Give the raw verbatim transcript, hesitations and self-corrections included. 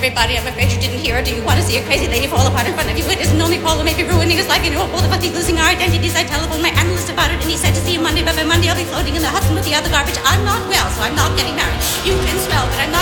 everybody. I'm afraid you didn't hear it. Do you want to see a crazy lady fall apart in front of you? It isn't only Paula may be ruining his life. You know, both of us be losing our identities. I telephoned my analyst about it, and he said to see you Monday, but by Monday I'll be floating in the Hudson with the other garbage. I'm not well, so I'm not getting married. You can smell, but I'm not